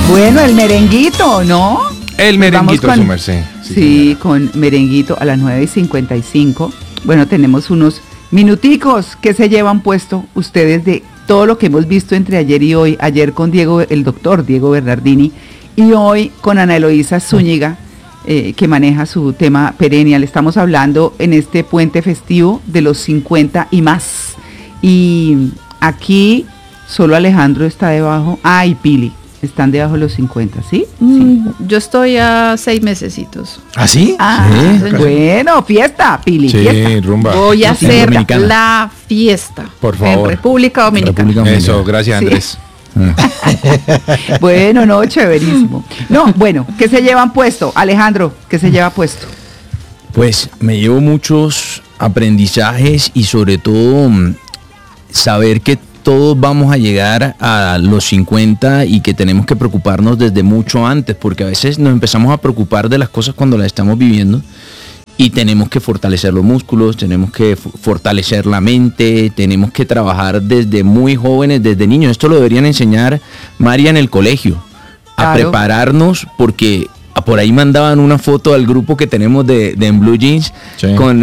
Bueno, el merenguito, ¿no? El merenguito, su merced. Sí, con merenguito a las 9:55. Bueno, tenemos unos minuticos que se llevan puesto ustedes de todo lo que hemos visto entre ayer y hoy. Ayer con Diego, el doctor Diego Bernardini, y hoy con Ana Eloísa Zúñiga, que maneja su tema perennial. Estamos hablando en este puente festivo de los 50 y más. Y aquí solo Alejandro está debajo. Y Pili. Están debajo de los 50, ¿sí? Sí. Yo estoy a 6 mesecitos. ¿Ah, sí? Sí. Bueno, fiesta, Pili, sí, fiesta. rumba. Voy a hacer Dominicana. la fiesta. Por favor. En República Dominicana. Eso, gracias, Andrés. Bueno, no, chéverísimo. No, bueno, ¿qué se llevan puesto? Alejandro, ¿qué se lleva puesto? Pues me llevo muchos aprendizajes y sobre todo saber que todos vamos a llegar a los 50 y que tenemos que preocuparnos desde mucho antes, porque a veces nos empezamos a preocupar de las cosas cuando las estamos viviendo y tenemos que fortalecer los músculos, tenemos que fortalecer la mente, tenemos que trabajar desde muy jóvenes, desde niños. Esto lo deberían enseñar, María, en el colegio, a prepararnos, porque por ahí mandaban una foto al grupo que tenemos de En Blue Jeans, sí, con